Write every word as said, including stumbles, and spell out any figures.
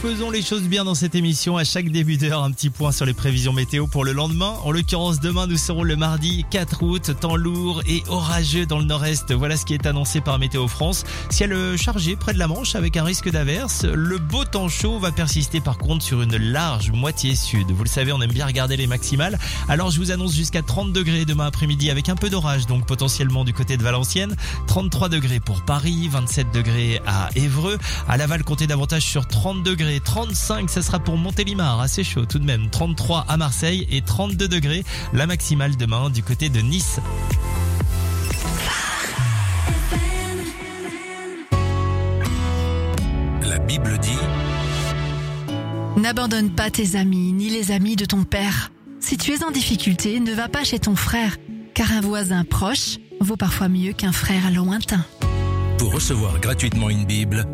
faisons les choses bien dans cette émission. À chaque début d'heure, un petit point sur les prévisions météo pour le lendemain. En l'occurrence, demain, nous serons le mardi quatre août. Temps lourd et orageux dans le nord-est. Voilà ce qui est annoncé par Météo France. Ciel chargé près de la Manche avec un risque d'averse. Le beau temps chaud va persister par contre sur une large moitié sud. Vous le savez, on aime bien regarder les maximales. Alors je vous annonce jusqu'à trente degrés demain après-midi avec un peu d'orage, donc potentiellement du côté de Valenciennes. trente-trois degrés pour Paris, vingt-sept degrés à Évreux. À Laval, comptez davantage sur trente degrés. trente-cinq, ça sera pour Montélimar, assez chaud tout de même. trente-trois à Marseille et trente-deux degrés. La maximale demain du côté de Nice. La Bible dit: n'abandonne pas tes amis, ni les amis de ton père. Si tu es en difficulté, ne va pas chez ton frère, car un voisin proche vaut parfois mieux qu'un frère lointain. Pour recevoir gratuitement une Bible,